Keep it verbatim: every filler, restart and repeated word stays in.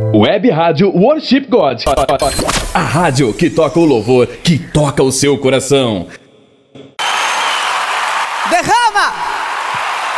Web Rádio Worship God. A rádio que toca o louvor, que toca o seu coração. Derrama!